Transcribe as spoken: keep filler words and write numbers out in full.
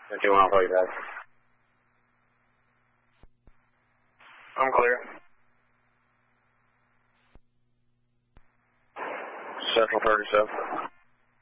If you want, I'll call you back. I'm clear. Central thirty-seven.